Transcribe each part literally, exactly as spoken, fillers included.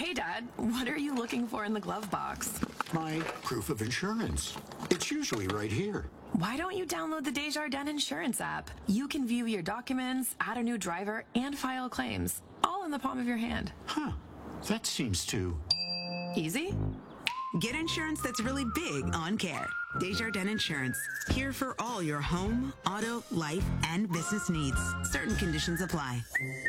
Hey, Dad, what are you looking for in the glove box? My proof of insurance. It's usually right here. Why don't you download the Desjardins Insurance app? You can view your documents, add a new driver, and file claims, all in the palm of your hand. Huh. That seems too... easy? Get insurance that's really big on Care. Desjardins Insurance. Here for all your home, auto, life, and business needs. Certain conditions apply.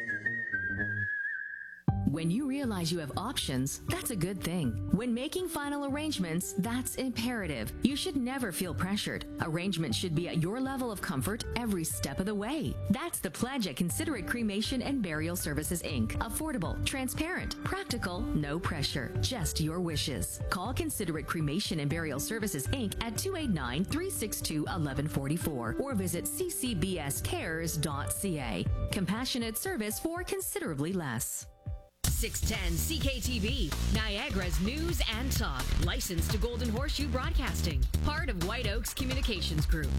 When you realize you have options, that's a good thing. When making final arrangements, that's imperative. You should never feel pressured. Arrangements should be at your level of comfort every step of the way. That's the pledge at Considerate Cremation and Burial Services, Incorporated. Affordable, transparent, practical, no pressure, just your wishes. Call Considerate Cremation and Burial Services, Incorporated at two eight nine, three six two, one one four four or visit c c b s cares dot c a. Compassionate service for considerably less. six ten C K T V, Niagara's news and talk. Licensed to Golden Horseshoe Broadcasting. Part of White Oaks Communications Group.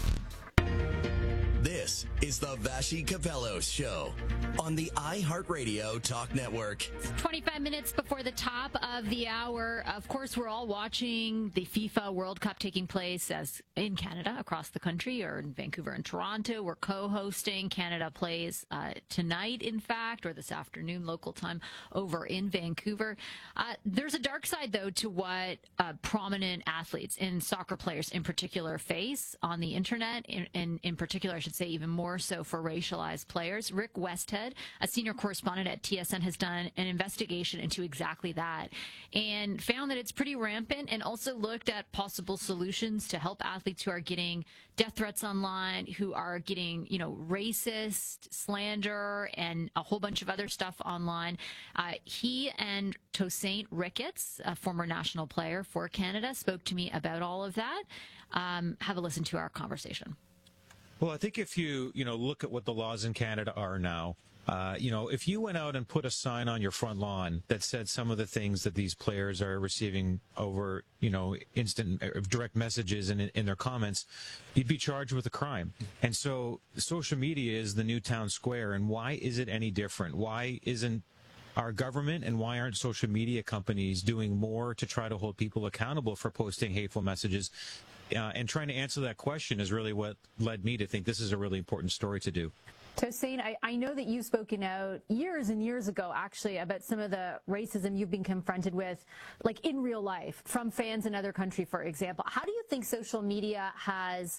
This is the Vassy Capellos Show on the iHeartRadio Talk Network. twenty-five minutes before the top of the hour. Of course, we're all watching the FIFA World Cup taking place as in Canada, across the country, or in Vancouver and Toronto. We're co-hosting. Canada plays uh, tonight, in fact, or this afternoon, local time, over in Vancouver. Uh, there's a dark side, though, to what uh, prominent athletes and soccer players in particular face on the internet, and in, in, in particular, I should say even more so for racialized players. Rick Westhead, a senior correspondent at T S N, has done an investigation into exactly that and found that it's pretty rampant, and also looked at possible solutions to help athletes who are getting death threats online, who are getting, you know, racist slander and a whole bunch of other stuff online. Uh, he and Tosaint Ricketts, a former national player for Canada, spoke to me about all of that. Um, have a listen to our conversation. Well, I think if you, you know, look at what the laws in Canada are now, uh, you know, if you went out and put a sign on your front lawn that said some of the things that these players are receiving over, you know, instant uh, direct messages in, in their comments, you'd be charged with a crime. And so social media is the new town square. And why is it any different? Why isn't our government and why aren't social media companies doing more to try to hold people accountable for posting hateful messages? Uh, and trying to answer that question is really what led me to think this is a really important story to do. Tosaint, I, I know that you've spoken out years and years ago, actually, about some of the racism you've been confronted with, like in real life, from fans in other countries, for example. How do you think social media has,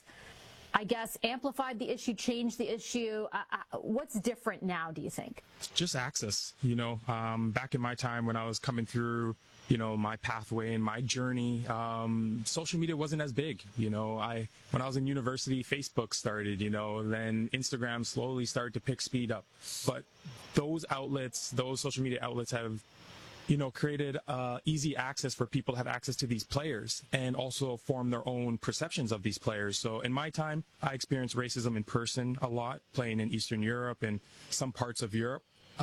I guess, amplified the issue, changed the issue? Uh, uh, what's different now, do you think? Just access. You know, um, back in my time when I was coming through, you know, my pathway and my journey, um, social media wasn't as big. You know, I, when I was in university, Facebook started, you know, then Instagram slowly started to pick speed up. But those outlets, those social media outlets have, you know, created uh, easy access for people to have access to these players and also form their own perceptions of these players. So in my time, I experienced racism in person a lot, playing in Eastern Europe and some parts of Europe.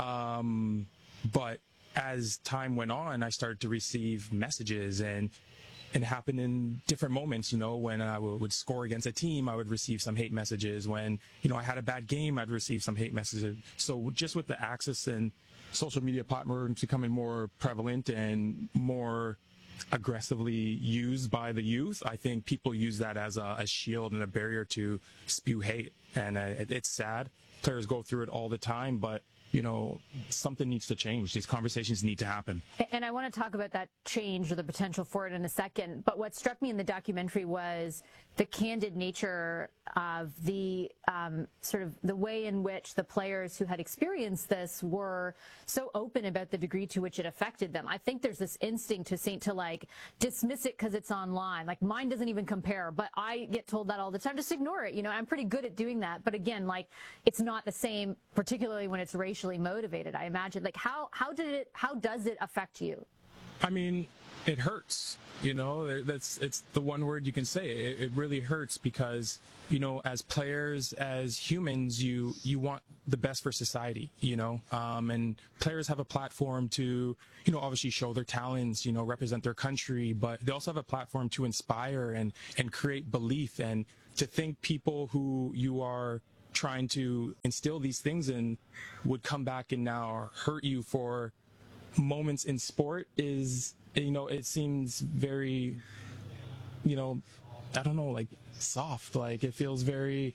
Um, but as time went on, I started to receive messages, and it happened in different moments. You know, when I w- would score against a team, I would receive some hate messages. When, you know, I had a bad game, I'd receive some hate messages. So just with the access and social media platforms becoming more prevalent and more aggressively used by the youth, I think people use that as a, a shield and a barrier to spew hate. And uh, it, it's sad. Players go through it all the time, but you know, something needs to change. These conversations need to happen. And I want to talk about that change or the potential for it in a second. But what struck me in the documentary was the candid nature of the um, sort of the way in which the players who had experienced this were so open about the degree to which it affected them. I think there's this instinct to Saint to like dismiss it because it's online. Like mine doesn't even compare, but I get told that all the time. Just ignore it. You know, I'm pretty good at doing that. But again, like it's not the same, particularly when it's racially motivated. I imagine. Like how how did it how does it affect you? I mean, it hurts. You know, that's it's the one word you can say. It, it really hurts because, you know, as players, as humans, you you want the best for society, you know, um, and players have a platform to, you know, obviously show their talents, you know, represent their country, but they also have a platform to inspire and, and create belief, and to think people who you are trying to instill these things in would come back and now hurt you for moments in sport is, you know, it seems very, you know, I don't know, like soft. Like it feels very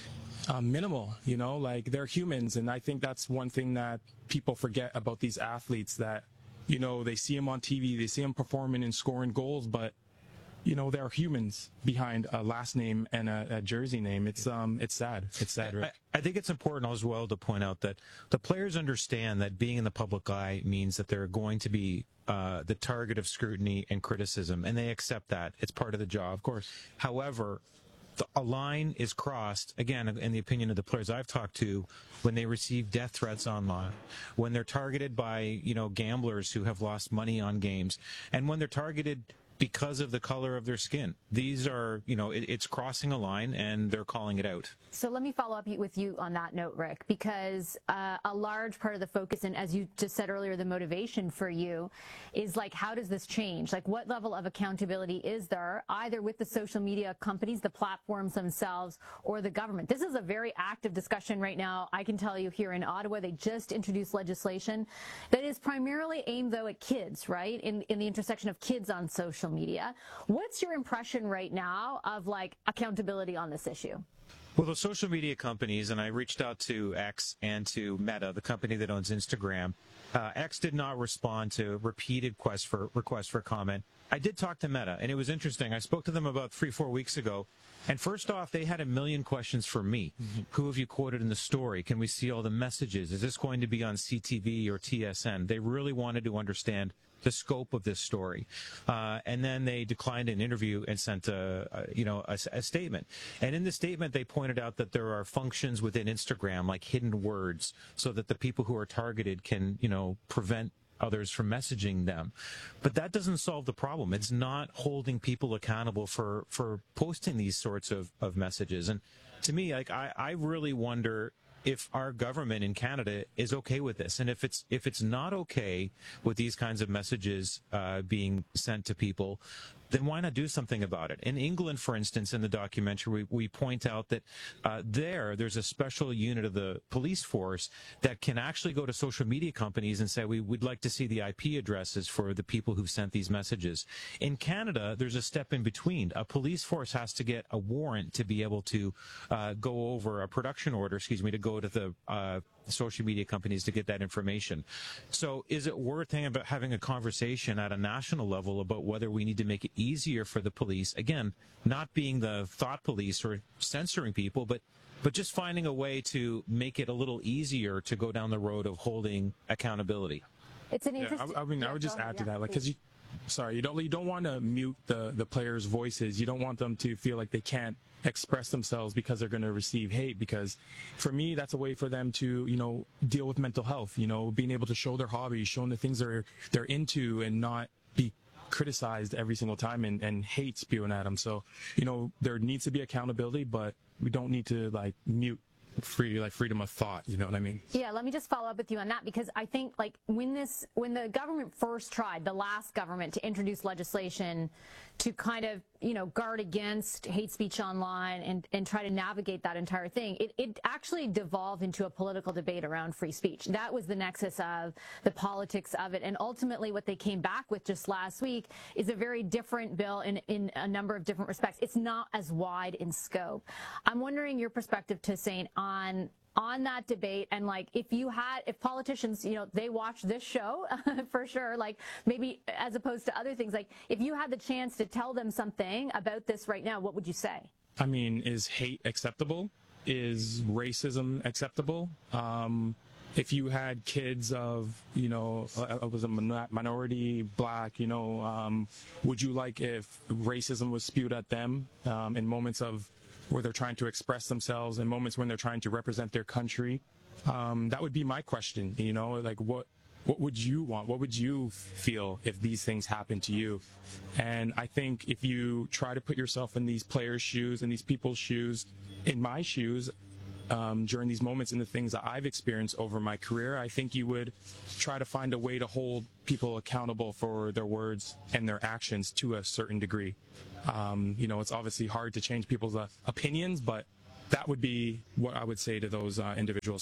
uh, minimal, you know, like they're humans. And I think that's one thing that people forget about these athletes, that, you know, they see them on T V, they see them performing and scoring goals, but you know, there are humans behind a last name and a, a jersey name. It's um, it's sad. It's sad, Rick. I, I think it's important as well to point out that the players understand that being in the public eye means that they're going to be uh, the target of scrutiny and criticism, and they accept that. It's part of the job. Of course. However, the, a line is crossed, again, in the opinion of the players I've talked to, when they receive death threats online, when they're targeted by, you know, gamblers who have lost money on games, and when they're targeted because of the color of their skin. These are, you know, it, it's crossing a line, and they're calling it out. So let me follow up with you on that note, Rick, because uh, a large part of the focus, and as you just said earlier, the motivation for you is like, how does this change? Like, what level of accountability is there, either with the social media companies, the platforms themselves, or the government? This is a very active discussion right now. I can tell you here in Ottawa, they just introduced legislation that is primarily aimed, though, at kids, right, in, in the intersection of kids on social media. What's your impression right now of like accountability on this issue? Well, the social media companies, and I reached out to X and to Meta, the company that owns Instagram. Uh, X did not respond to repeated requests for requests for comment. I did talk to Meta, and it was interesting. I spoke to them about three, four weeks ago. And first off, they had a million questions for me. Mm-hmm. Who have you quoted in the story? Can we see all the messages? Is this going to be on C T V or T S N? They really wanted to understand the scope of this story. Uh, and then they declined an interview and sent a, a you know, a, a statement. And in the statement, they pointed out that there are functions within Instagram, like hidden words, so that the people who are targeted can, you know, prevent others from messaging them. But that doesn't solve the problem. It's not holding people accountable for, for posting these sorts of, of messages. And to me, like, I, I really wonder if our government in Canada is okay with this. And if it's if it's not okay with these kinds of messages uh, being sent to people, then why not do something about it? In England, for instance, in the documentary, we, we point out that uh, there, there's a special unit of the police force that can actually go to social media companies and say, we would like to see the I P addresses for the people who've sent these messages. In Canada, there's a step in between. A police force has to get a warrant to be able to uh, go over a production order, excuse me, to go to the uh, social media companies to get that information. So is it worth having a conversation at a national level about whether we need to make it easier for the police, again, not being the thought police or censoring people, but but just finding a way to make it a little easier to go down the road of holding accountability? It's an interesting. Yeah, I, I mean, yeah, I would just add to yeah, that, like, because you, sorry, you don't you don't want to mute the the players' voices. You don't want them to feel like they can't express themselves because they're going to receive hate. Because for me, that's a way for them to, you know, deal with mental health. You know, being able to show their hobbies, showing the things they're they're into, and not be criticized every single time and, and hate spewing at them. So, you know, there needs to be accountability, but we don't need to like mute free like freedom of thought, you know what I mean? Yeah, let me just follow up with you on that, because I think like when this when the government first tried, the last government, to introduce legislation to kind of, you know, guard against hate speech online and, and try to navigate that entire thing, it, it actually devolved into a political debate around free speech. That was the nexus of the politics of it. And ultimately what they came back with just last week is a very different bill in, in a number of different respects. It's not as wide in scope. I'm wondering your perspective, Toussaint, on on that debate, and like if you had, if politicians, you know, they watch this show for sure, like maybe as opposed to other things, like if you had the chance to tell them something about this right now, what would you say? I mean, is hate acceptable? Is racism acceptable? Um, if you had kids of, you know, I was a minority, black, you know, um, would you like if racism was spewed at them um, in moments of where they're trying to express themselves, in moments when they're trying to represent their country? Um, that would be my question, you know, like what what would you want? What would you feel if these things happened to you? And I think if you try to put yourself in these players' shoes and these people's shoes, in my shoes, um, during these moments and the things that I've experienced over my career, I think you would try to find a way to hold people accountable for their words and their actions to a certain degree. Um, you know, it's obviously hard to change people's uh, opinions, but that would be what I would say to those uh, individuals.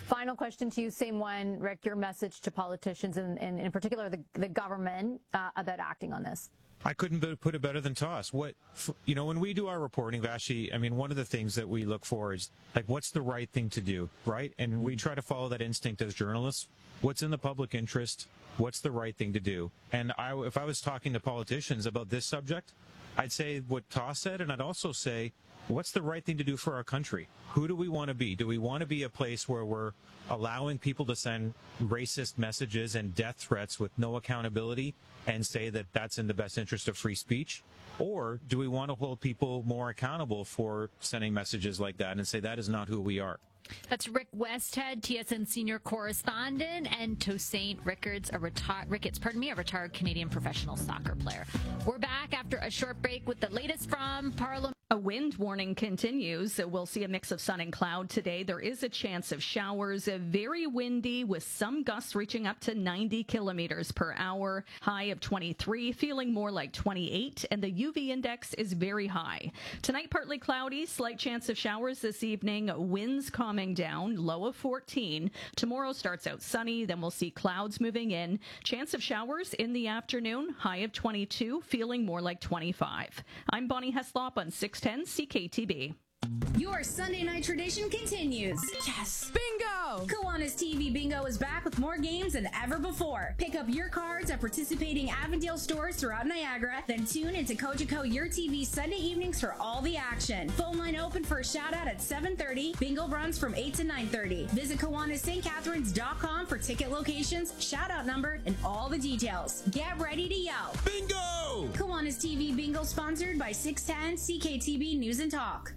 Final question to you, same one, Rick, your message to politicians and, and in particular the, the government uh, about acting on this. I couldn't put it better than Toss. What, you know, when we do our reporting, Vashi, I mean, one of the things that we look for is, like, what's the right thing to do, right? And we try to follow that instinct as journalists. What's in the public interest? What's the right thing to do? And I, if I was talking to politicians about this subject, I'd say what Toss said, and I'd also say, what's the right thing to do for our country? Who do we want to be? Do we want to be a place where we're allowing people to send racist messages and death threats with no accountability and say that that's in the best interest of free speech? Or do we want to hold people more accountable for sending messages like that and say that is not who we are? That's Rick Westhead, T S N senior correspondent, and Tosaint Ricketts, a retired Ricketts, pardon me, a retired Canadian professional soccer player. We're back after a short break with the latest from Parliament. A wind warning continues. We'll see a mix of sun and cloud today. There is a chance of showers, very windy with some gusts reaching up to ninety kilometers per hour. High of twenty-three, feeling more like twenty-eight, and the U V index is very high. Tonight, partly cloudy, slight chance of showers this evening. Winds calming down, low of fourteen. Tomorrow starts out sunny, then we'll see clouds moving in. Chance of showers in the afternoon, high of twenty-two, feeling more like twenty-five. I'm Bonnie Heslop on six ten C K T B. Your Sunday night tradition continues. Yes! Bingo! Kiwanis T V Bingo is back with more games than ever before. Pick up your cards at participating Avondale stores throughout Niagara, then tune into Cogeco Your T V Sunday evenings for all the action. Phone line open for a shout-out at seven thirty. Bingo runs from eight to nine thirty. Visit Kiwanis St Catharines dot com for ticket locations, shout-out number, and all the details. Get ready to yell. Bingo! Kiwanis T V Bingo sponsored by six ten C K T B News and Talk.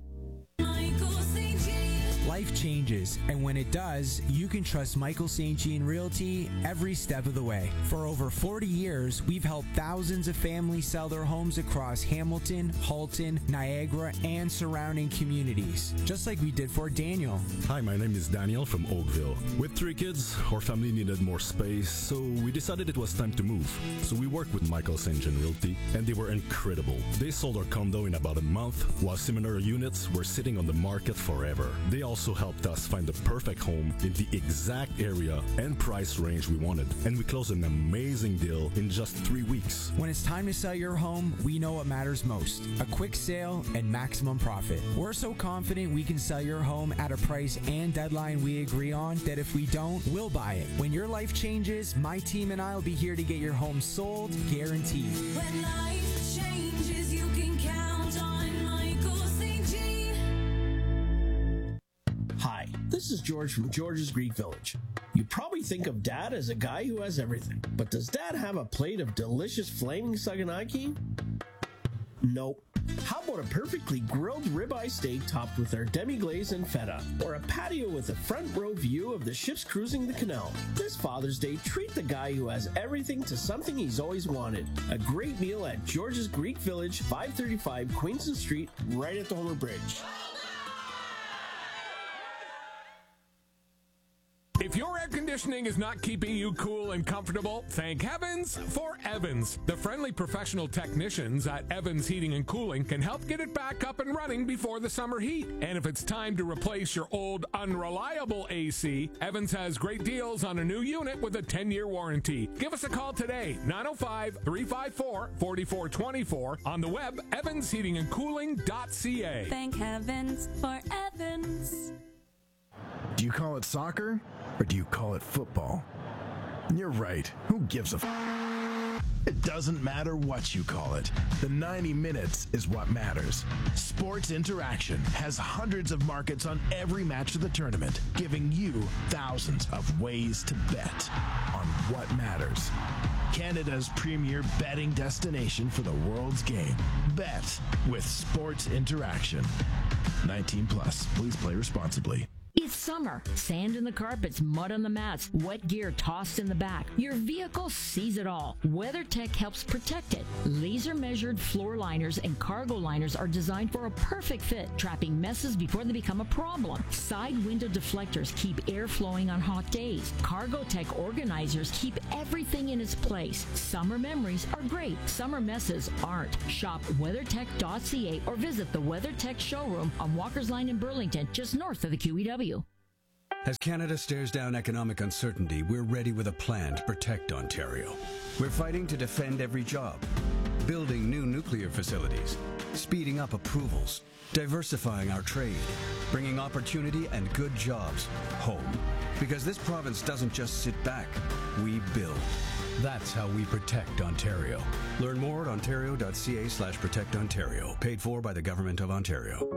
Life changes, and when it does, you can trust Michael Saint Jean Realty every step of the way. For over forty years, we've helped thousands of families sell their homes across Hamilton, Halton, Niagara, and surrounding communities, just like we did for Daniel. Hi, my name is Daniel from Oakville. With three kids, our family needed more space, so we decided it was time to move. So we worked with Michael Saint Jean Realty, and they were incredible. They sold our condo in about a month, while similar units were sitting on the market forever. They also also helped us find the perfect home in the exact area and price range we wanted. And we closed an amazing deal in just three weeks. When it's time to sell your home, we know what matters most. A quick sale and maximum profit. We're so confident we can sell your home at a price and deadline we agree on that if we don't, we'll buy it. When your life changes, my team and I will be here to get your home sold, guaranteed. When life changes, you can count on Michael Saint Jean. Hi, this is George from George's Greek Village. You probably think of Dad as a guy who has everything, but does Dad have a plate of delicious flaming saganaki? Nope. How about a perfectly grilled ribeye steak topped with our demi-glaze and feta? Or a patio with a front row view of the ships cruising the canal? This Father's Day, treat the guy who has everything to something he's always wanted. A great meal at George's Greek Village, five thirty-five Queenston Street, right at the Homer Bridge. If your air conditioning is not keeping you cool and comfortable, thank heavens for Evans. The friendly professional technicians at Evans Heating and Cooling can help get it back up and running before the summer heat. And if it's time to replace your old unreliable A C, Evans has great deals on a new unit with a ten-year warranty. Give us a call today, nine oh five, three five four, four four two four, on the web, evans heating and cooling dot c a. Thank heavens for Evans. Do you call it soccer, or do you call it football? You're right. Who gives a f***? It doesn't matter what you call it. The ninety minutes is what matters. Sports Interaction has hundreds of markets on every match of the tournament, giving you thousands of ways to bet on what matters. Canada's premier betting destination for the world's game. Bet with Sports Interaction. nineteen plus. Please play responsibly. It's summer. Sand in the carpets, mud on the mats, wet gear tossed in the back. Your vehicle sees it all. WeatherTech helps protect it. Laser-measured floor liners and cargo liners are designed for a perfect fit, trapping messes before they become a problem. Side window deflectors keep air flowing on hot days. Cargotech organizers keep everything in its place. Summer memories are great. Summer messes aren't. Shop weathertech dot c a or visit the WeatherTech showroom on Walker's Line in Burlington, just north of the Q E W. As Canada stares down economic uncertainty, we're ready with a plan to protect Ontario. We're fighting to defend every job, building new nuclear facilities, speeding up approvals, diversifying our trade, bringing opportunity and good jobs home. Because this province doesn't just sit back, we build. That's how we protect Ontario. Learn more at ontario.ca slash protect Ontario. Paid for by the Government of Ontario.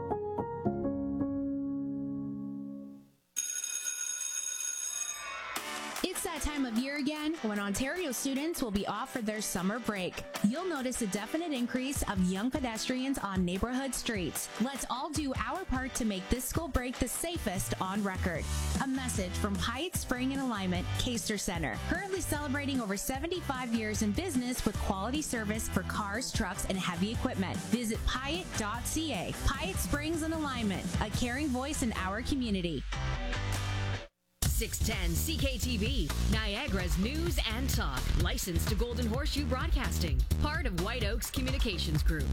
It's that time of year again when Ontario students will be off for their summer break. You'll notice a definite increase of young pedestrians on neighborhood streets. Let's all do our part to make this school break the safest on record. A message from Pyatt Spring and Alignment Caster Center, currently celebrating over seventy-five years in business with quality service for cars, trucks, and heavy equipment. Visit Pyatt dot c a. Pyatt Springs and Alignment, a caring voice in our community. six ten C K T V, Niagara's news and talk. Licensed to Golden Horseshoe Broadcasting. Part of White Oaks Communications Group.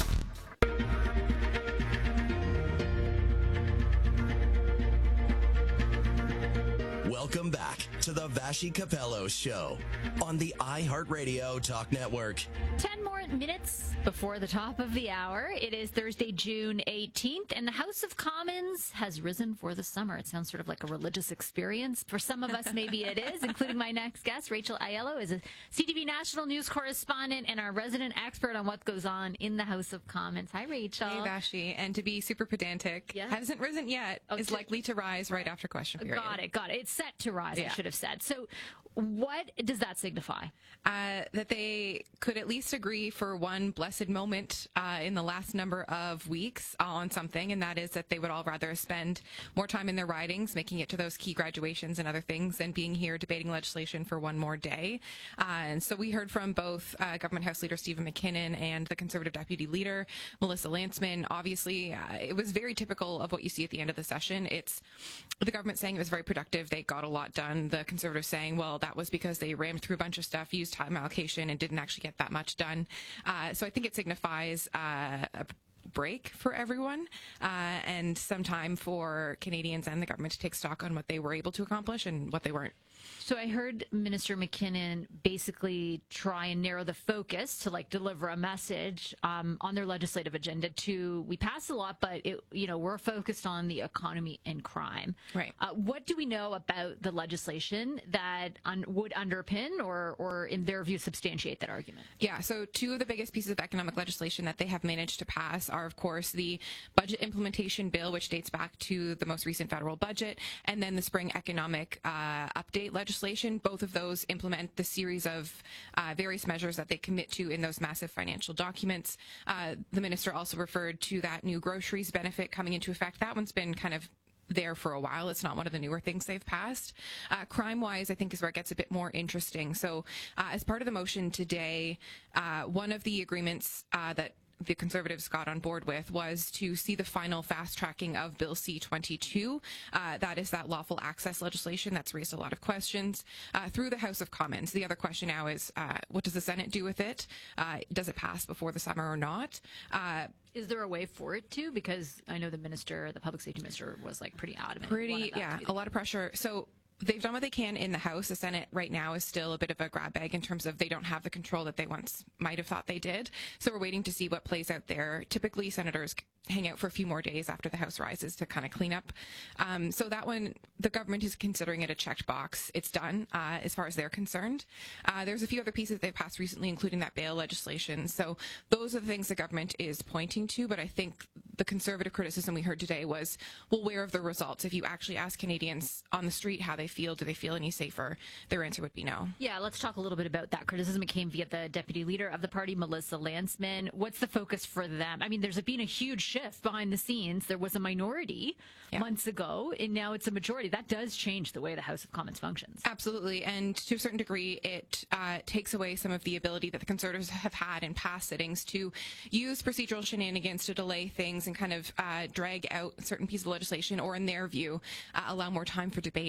Welcome back to the Vashi Capello Show on the iHeartRadio Talk Network. Ten more minutes before the top of the hour. It is Thursday, June eighteenth, and the House of Commons has risen for the summer. It sounds sort of like a religious experience. For some of us, maybe it is, including my next guest. Rachel Aiello is a C T V national news correspondent and our resident expert on what goes on in the House of Commons. Hi, Rachel. Hey, Vashi. And to be super pedantic, yeah. hasn't risen yet, oh, is to, likely to rise right after question period. Got it, got it. It's set to rise, yeah. I should have said. So what does that signify? Uh, that they could at least agree for one blessed moment uh, in the last number of weeks on something, and that is that they would all rather spend more time in their ridings, making it to those key graduations and other things, than being here debating legislation for one more day. Uh, and so we heard from both uh, Government House Leader Stephen McKinnon and the Conservative Deputy Leader, Melissa Lantsman. Obviously, uh, it was very typical of what you see at the end of the session. It's the government saying it was very productive. They got a lot done. The Conservatives saying, well, that was because they rammed through a bunch of stuff, used time allocation, and didn't actually get that much done. Uh, so I think it signifies uh, a break for everyone uh, and some time for Canadians and the government to take stock on what they were able to accomplish and what they weren't. So I heard Minister McKinnon basically try and narrow the focus to like deliver a message um, on their legislative agenda to, we passed a lot, but it, you know, we're focused on the economy and crime. Right. Uh, what do we know about the legislation that un- would underpin or, or in their view, substantiate that argument? Yeah. So two of the biggest pieces of economic legislation that they have managed to pass are, of course, the budget implementation bill, which dates back to the most recent federal budget, and then the spring economic uh, update legislation. Both of those implement the series of uh, various measures that they commit to in those massive financial documents. Uh, the minister also referred to that new groceries benefit coming into effect. That one's been kind of there for a while. It's not one of the newer things they've passed. Uh, crime-wise, I think is where it gets a bit more interesting. So uh, as part of the motion today, uh, one of the agreements uh, that the Conservatives got on board with was to see the final fast tracking of Bill C twenty-two. Uh, that is that lawful access legislation that's raised a lot of questions uh, through the House of Commons. The other question now is, uh, what does the Senate do with it? Uh, does it pass before the summer or not? Uh, Is there a way for it to? Because I know the minister, the public safety minister, was like pretty adamant. Pretty, yeah, a lot of pressure. So they've done what they can in the House. The Senate right now is still a bit of a grab bag in terms of they don't have the control that they once might have thought they did. So we're waiting to see what plays out there. Typically, senators hang out for a few more days after the House rises to kind of clean up. Um, so that one, the government is considering it a checked box. It's done uh, as far as they're concerned. Uh, there's a few other pieces they've passed recently, including that bail legislation. So those are the things the government is pointing to. But I think the Conservative criticism we heard today was, well, where are the results? If you actually ask Canadians on the street how they feel, do they feel any safer? Their answer would be no. Yeah, let's talk a little bit about that criticism. It came via the deputy leader of the party, Melissa Lantsman. What's the focus for them? I mean, there's been a huge shift behind the scenes. There was a minority yeah. months ago, and now it's a majority. That does change the way the House of Commons functions. Absolutely, and to a certain degree, it uh, takes away some of the ability that the Conservatives have had in past sittings to use procedural shenanigans to delay things and kind of uh, drag out certain pieces of legislation, or in their view, uh, allow more time for debate on them.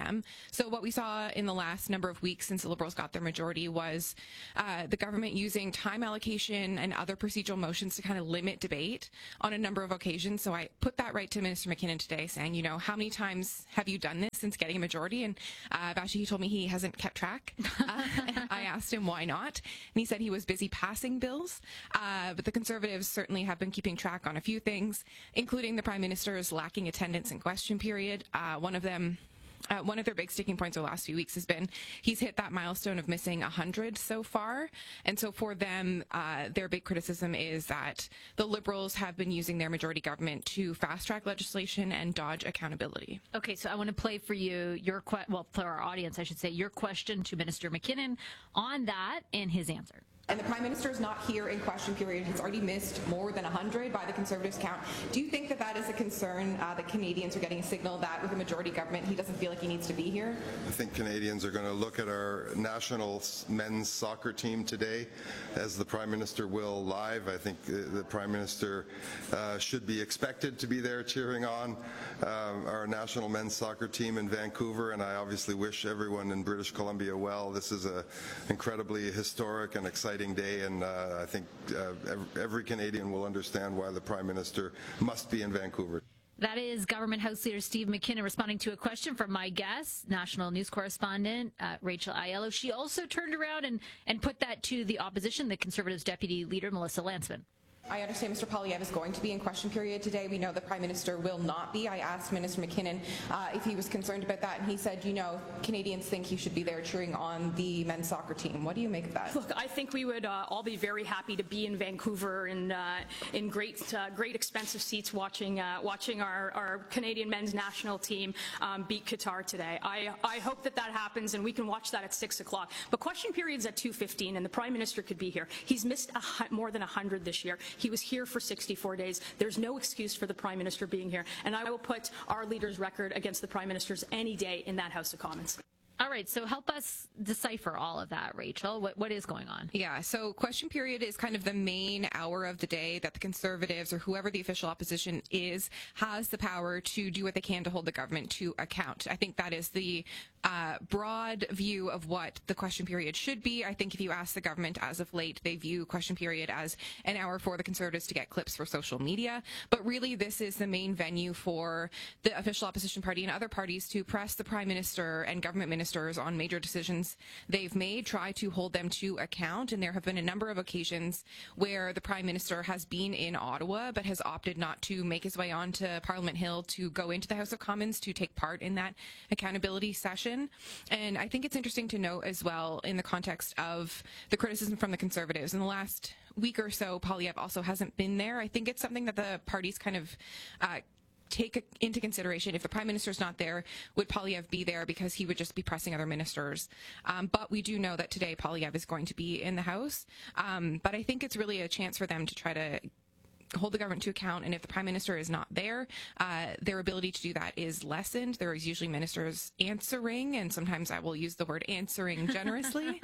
them. So what we saw in the last number of weeks since the Liberals got their majority was uh, the government using time allocation and other procedural motions to kind of limit debate on a number of occasions. So I put that right to Minister McKinnon today, saying, you know, how many times have you done this since getting a majority? And uh, Vashi, he told me he hasn't kept track. Uh, I asked him why not, and he said he was busy passing bills. Uh, but the Conservatives certainly have been keeping track on a few things, including the Prime Minister's lacking attendance in question period. Uh, one of them Uh, one of their big sticking points over the last few weeks has been he's hit that milestone of missing one hundred so far. And so for them, uh, their big criticism is that the Liberals have been using their majority government to fast-track legislation and dodge accountability. Okay, so I want to play for you your que- well, for our audience, I should say, your question to Minister McKinnon on that and his answer. And the Prime Minister is not here in question period. He's already missed more than one hundred by the Conservatives' count. Do you think that that is a concern, uh, that Canadians are getting a signal that with a majority government, he doesn't feel like he needs to be here? I think Canadians are going to look at our national men's soccer team today, as the Prime Minister will live. I think the Prime Minister uh, should be expected to be there cheering on um, our national men's soccer team in Vancouver, and I obviously wish everyone in British Columbia well. This is an incredibly historic and exciting day, and uh, I think uh, every Canadian will understand why the Prime Minister must be in Vancouver. That is Government House Leader Steve McKinnon responding to a question from my guest, national news correspondent uh, Rachel Aiello. She also turned around and, and put that to the opposition, the Conservatives' Deputy Leader, Melissa Lantsman. I understand Mister Poilievre is going to be in question period today. We know the Prime Minister will not be. I asked Minister McKinnon uh, if he was concerned about that, and he said, you know, Canadians think he should be there cheering on the men's soccer team. What do you make of that? Look, I think we would uh, all be very happy to be in Vancouver in uh, in great, uh, great expensive seats watching uh, watching our, our Canadian men's national team um, beat Qatar today. I, I hope that that happens, and we can watch that at six o'clock. But question period's at two fifteen, and the Prime Minister could be here. He's missed a, more than one hundred this year. He was here for sixty-four days. There's no excuse for the Prime Minister being here. And I will put our leader's record against the Prime Minister's any day in that House of Commons. All right, so help us decipher all of that, Rachel. What what is going on? Yeah, so question period is kind of the main hour of the day that the Conservatives or whoever the official opposition is has the power to do what they can to hold the government to account. I think that is the uh, broad view of what the question period should be. I think if you ask the government as of late, they view question period as an hour for the Conservatives to get clips for social media. But really, this is the main venue for the official opposition party and other parties to press the Prime Minister and government ministers on major decisions they've made, try to hold them to account. And there have been a number of occasions where the Prime Minister has been in Ottawa but has opted not to make his way onto Parliament Hill to go into the House of Commons to take part in that accountability session. And I think it's interesting to note as well in the context of the criticism from the Conservatives. In the last week or so, Poilievre also hasn't been there. I think it's something that the parties kind of uh, take into consideration. If the Prime Minister's not there, would Poilievre be there, because he would just be pressing other ministers. Um, but we do know that today Poilievre is going to be in the House. Um, but I think it's really a chance for them to try to hold the government to account, and if the Prime Minister is not there, uh, their ability to do that is lessened. There is usually ministers answering, and sometimes I will use the word answering generously.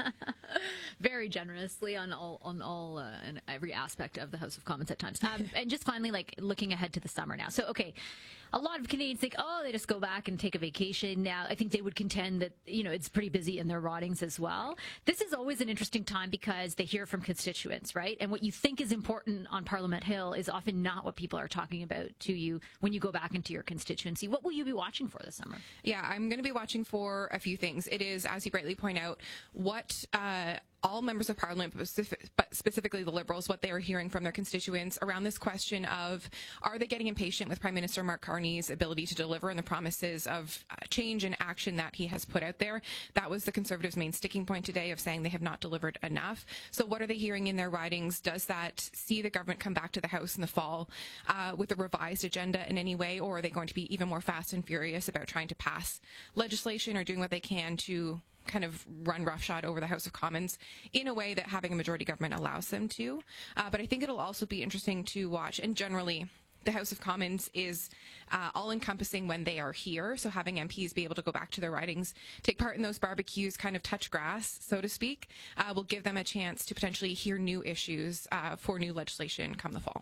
Very generously on all on all uh, and every aspect of the House of Commons at times. Um, and just finally, like looking ahead to the summer now. So, okay, a lot of Canadians think, oh, they just go back and take a vacation. Now, I think they would contend that, you know, it's pretty busy in their ridings as well. This is always an interesting time because they hear from constituents, right? And what you think is important on Parliament Hill is often not what people are talking about to you when you go back into your constituency. What will you be watching for this summer? Yeah, I'm going to be watching for a few things. It is, as you rightly point out, what uh, all members of Parliament, but specifically the Liberals, what they are hearing from their constituents around this question of, are they getting impatient with Prime Minister Mark Carney's ability to deliver on the promises of uh, change and action that he has put out there? That was the Conservatives' main sticking point today, of saying they have not delivered enough. So what are they hearing in their ridings? Does that see the government come back to the House in the fall uh, with a revised agenda in any way, or are they going to be even more fast and furious about trying to pass legislation or doing what they can to kind of run roughshod over the House of Commons in a way that having a majority government allows them to? Uh, but I think it'll also be interesting to watch, and generally the House of Commons is uh, all-encompassing when they are here, so having M Ps be able to go back to their ridings, take part in those barbecues, kind of touch grass, so to speak, uh, will give them a chance to potentially hear new issues uh, for new legislation come the fall.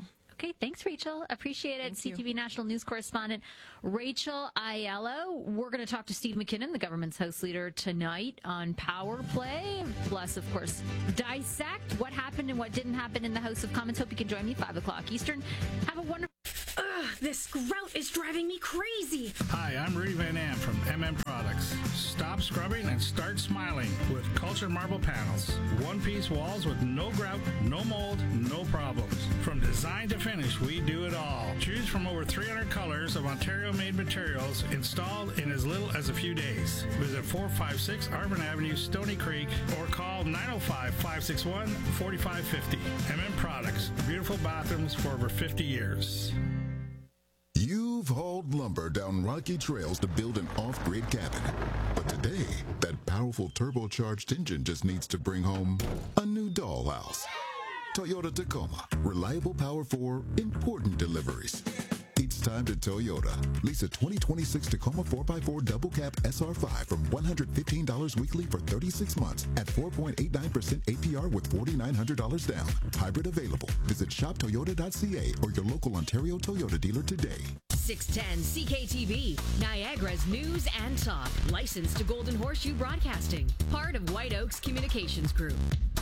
Okay, thanks, Rachel. Appreciate it. C T V National News Correspondent Rachel Aiello. We're going to talk to Steve McKinnon, the government's House Leader, tonight on Power Play. Plus, of course, dissect what happened and what didn't happen in the House of Commons. Hope you can join me, five o'clock Eastern. Have a wonderful... Ugh, this grout is driving me crazy. Hi, I'm Rudy Van Am from M M Products. Stop scrubbing and start smiling with cultured marble panels. One-piece walls with no grout, no mold, no problems. From design to finish, we do it all. Choose from over three hundred colors of Ontario-made materials installed in as little as a few days. Visit four five six Arvin Avenue, Stony Creek, or call nine oh five, five six one, four five five oh. M M Products, beautiful bathrooms for over fifty years. You've hauled lumber down rocky trails to build an off-grid cabin. But today, that powerful turbocharged engine just needs to bring home a new dollhouse. Toyota Tacoma. Reliable power for important deliveries. It's time to Toyota. Lease a twenty twenty-six Tacoma four by four double cab S R five from one hundred fifteen dollars weekly for thirty-six months at four point eight nine percent A P R with four thousand nine hundred dollars down. Hybrid available. Visit shop toyota dot c a or your local Ontario Toyota dealer today. six ten C K T V, Niagara's News and Talk. Licensed to Golden Horseshoe Broadcasting. Part of White Oaks Communications Group.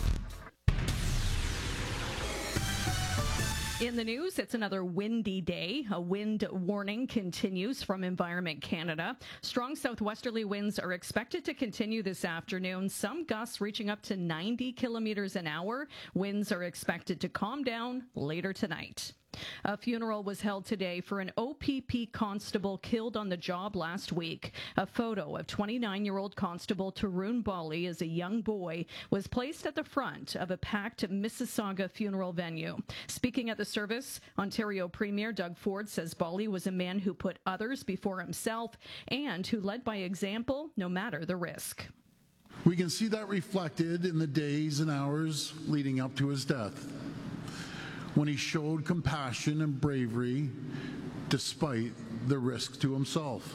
In the news, it's another windy day. A wind warning continues from Environment Canada. Strong southwesterly winds are expected to continue this afternoon, some gusts reaching up to ninety kilometers an hour. Winds are expected to calm down later tonight. A funeral was held today for an O P P constable killed on the job last week. A photo of twenty-nine-year-old Constable Tarun Bali as a young boy was placed at the front of a packed Mississauga funeral venue. Speaking at the service, Ontario Premier Doug Ford says Bali was a man who put others before himself and who led by example no matter the risk. We can see that reflected in the days and hours leading up to his death, when he showed compassion and bravery despite the risk to himself.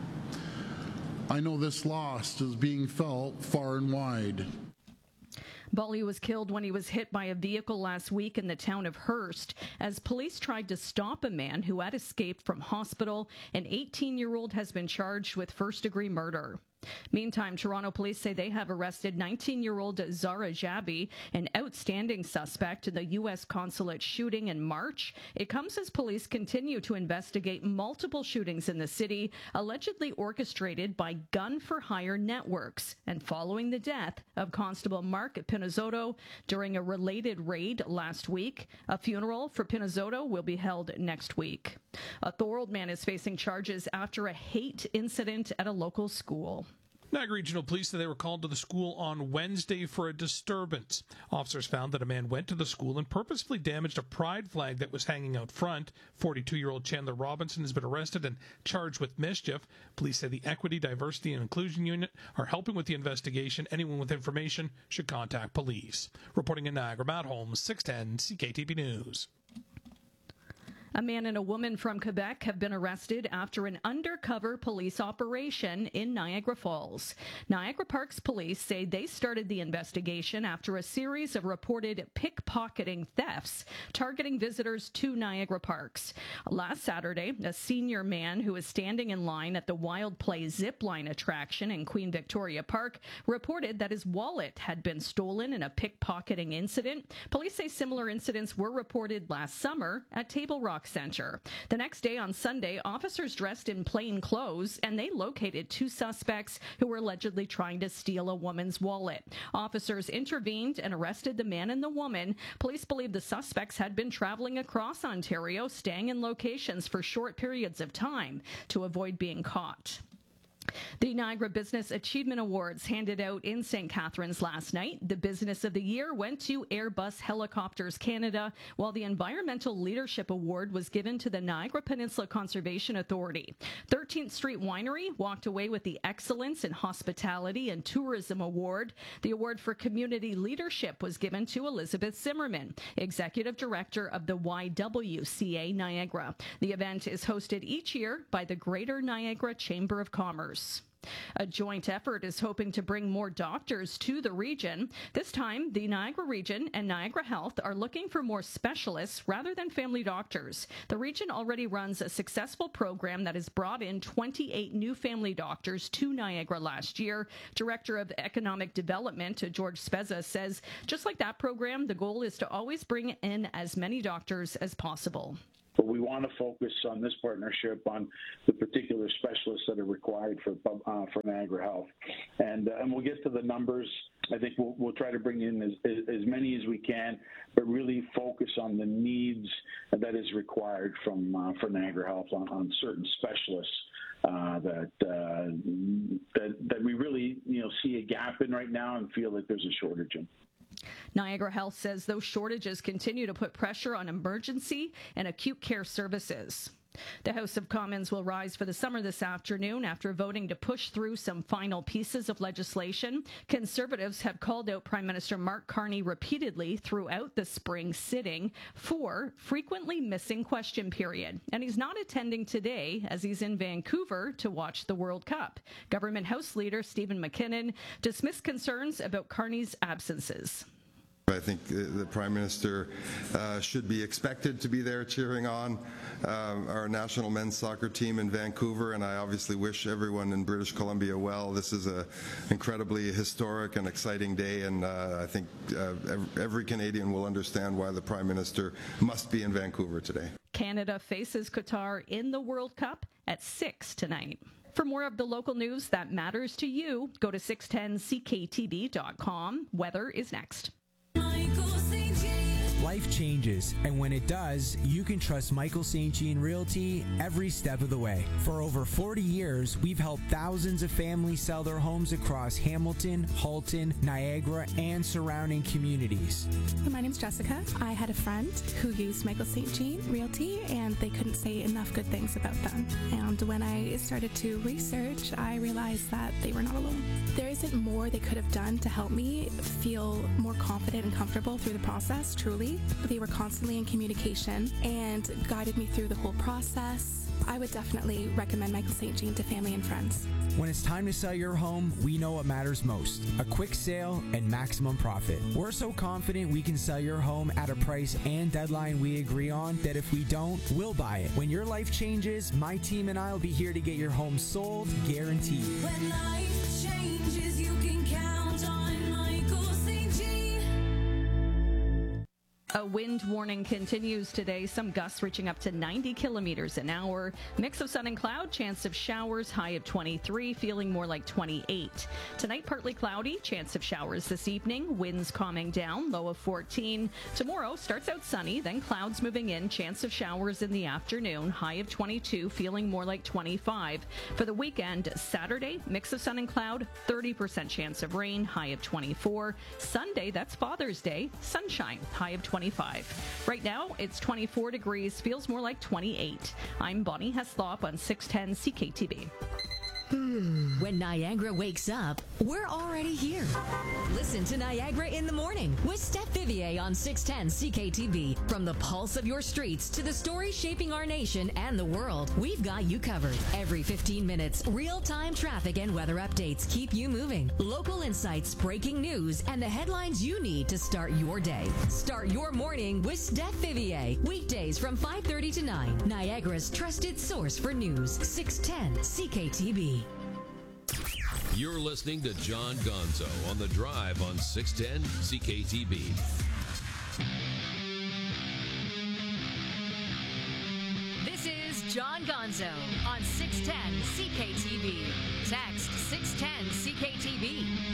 I know this loss is being felt far and wide. Bali was killed when he was hit by a vehicle last week in the town of Hearst as police tried to stop a man who had escaped from hospital. An eighteen-year-old has been charged with first-degree murder. Meantime, Toronto police say they have arrested nineteen-year-old Zara Jabi, an outstanding suspect in the U S consulate shooting in March. It comes as police continue to investigate multiple shootings in the city, allegedly orchestrated by gun-for-hire networks, and following the death of Constable Mark Pinizzotto during a related raid last week. A funeral for Pinizzotto will be held next week. A Thorold man is facing charges after a hate incident at a local school. Niagara Regional Police said they were called to the school on Wednesday for a disturbance. Officers found that a man went to the school and purposefully damaged a pride flag that was hanging out front. forty-two-year-old Chandler Robinson has been arrested and charged with mischief. Police say the Equity, Diversity and Inclusion Unit are helping with the investigation. Anyone with information should contact police. Reporting in Niagara, Matt Holmes, six ten C K T V News. A man and a woman from Quebec have been arrested after an undercover police operation in Niagara Falls. Niagara Parks police say they started the investigation after a series of reported pickpocketing thefts targeting visitors to Niagara Parks. Last Saturday, a senior man who was standing in line at the Wild Play zipline attraction in Queen Victoria Park reported that his wallet had been stolen in a pickpocketing incident. Police say similar incidents were reported last summer at Table Rock Center. The next day on Sunday, officers dressed in plain clothes and they located two suspects who were allegedly trying to steal a woman's wallet. Officers intervened and arrested the man and the woman. Police believe the suspects had been traveling across Ontario, staying in locations for short periods of time to avoid being caught. The Niagara Business Achievement Awards handed out in Saint Catharines last night. The Business of the Year went to Airbus Helicopters Canada, while the Environmental Leadership Award was given to the Niagara Peninsula Conservation Authority. thirteenth Street Winery walked away with the Excellence in Hospitality and Tourism Award. The award for Community Leadership was given to Elizabeth Zimmerman, Executive Director of the Y W C A Niagara. The event is hosted each year by the Greater Niagara Chamber of Commerce. A joint effort is hoping to bring more doctors to the region. This time, the Niagara region and Niagara Health are looking for more specialists rather than family doctors. The region already runs a successful program that has brought in twenty-eight new family doctors to Niagara last year. Director of Economic Development, George Spezza, says just like that program, the goal is to always bring in as many doctors as possible. But we want to focus on this partnership on the particular specialists that are required for uh, for Niagara Health, and uh, and we'll get to the numbers. I think we'll we'll try to bring in as, as as many as we can, but really focus on the needs that is required from uh, for Niagara Health on, on certain specialists uh, that uh, that that we really you know see a gap in right now and feel like there's a shortage in. Niagara Health says those shortages continue to put pressure on emergency and acute care services. The House of Commons will rise for the summer this afternoon after voting to push through some final pieces of legislation. Conservatives have called out Prime Minister Mark Carney repeatedly throughout the spring sitting for frequently missing question period. And he's not attending today as he's in Vancouver to watch the World Cup. Government House Leader Stephen McKinnon dismissed concerns about Carney's absences. I think the Prime Minister uh, should be expected to be there cheering on um, our national men's soccer team in Vancouver, and I obviously wish everyone in British Columbia well. This is an incredibly historic and exciting day, and uh, I think uh, every Canadian will understand why the Prime Minister must be in Vancouver today. Canada faces Qatar in the World Cup at six tonight. For more of the local news that matters to you, go to six ten C K T B dot com. Weather is next. Life changes, and when it does, you can trust Michael Saint Jean Realty every step of the way. For over forty years, we've helped thousands of families sell their homes across Hamilton, Halton, Niagara, and surrounding communities. My name's Jessica. I had a friend who used Michael Saint Jean Realty, and they couldn't say enough good things about them. And when I started to research, I realized that they were not alone. There isn't more they could have done to help me feel more confident and comfortable through the process, truly. They were constantly in communication and guided me through the whole process. I would definitely recommend Michael Saint Jean to family and friends. When it's time to sell your home, we know what matters most: a quick sale and maximum profit. We're so confident we can sell your home at a price and deadline we agree on that if we don't, we'll buy it. When your life changes, my team and I will be here to get your home sold, guaranteed. When life changes, you can count on Michael Saint Jean. A wind warning continues today. Some gusts reaching up to ninety kilometers an hour. Mix of sun and cloud, chance of showers, high of twenty-three, feeling more like twenty-eight. Tonight, partly cloudy, chance of showers this evening. Winds calming down, low of fourteen. Tomorrow starts out sunny, then clouds moving in, chance of showers in the afternoon, high of twenty-two, feeling more like twenty-five. For the weekend, Saturday, mix of sun and cloud, thirty percent chance of rain, high of twenty-four. Sunday, that's Father's Day, sunshine, high of twenty-five. Right now, it's twenty-four degrees, feels more like twenty-eight. I'm Bonnie Heslop on six ten C K T B. When Niagara wakes up, we're already here. Listen to Niagara in the Morning with Steph Vivier on six ten C K T V. From the pulse of your streets to the stories shaping our nation and the world, we've got you covered. Every fifteen minutes, real-time traffic and weather updates keep you moving. Local insights, breaking news, and the headlines you need to start your day. Start your morning with Steph Vivier. Weekdays from five thirty to nine. Niagara's trusted source for news. six ten C K T B. You're listening to John Gonzo on The Drive on six ten C K T B. This is John Gonzo on six ten C K T B. Text six ten C K T B.